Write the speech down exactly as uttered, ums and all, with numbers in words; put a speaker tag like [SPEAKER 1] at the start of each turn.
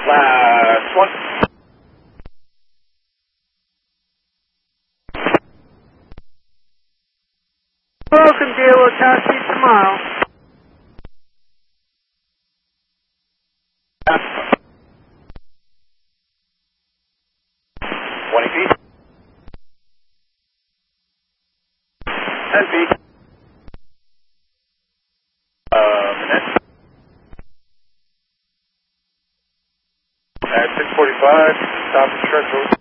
[SPEAKER 1] Last one.
[SPEAKER 2] Welcome, dear. We'll talk to you tomorrow.
[SPEAKER 1] twenty feet. ten feet. Uh, minute. At six forty-five, stop the truck.